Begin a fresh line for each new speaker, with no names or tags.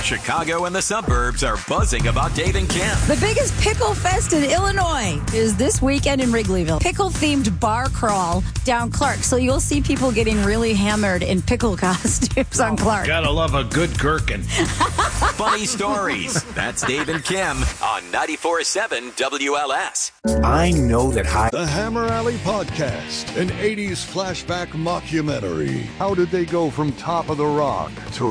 Chicago and the suburbs are buzzing about Dave and Kim.
The biggest pickle fest in Illinois is this weekend in Wrigleyville. Pickle-themed bar crawl down Clark. So you'll see people getting really hammered in pickle costumes on Clark.
Gotta love a good gherkin.
Funny stories. That's Dave and Kim on 94.7 WLS.
I know that
The Hammer Alley Podcast, an 80s flashback mockumentary. How did they go from Top of the Rock to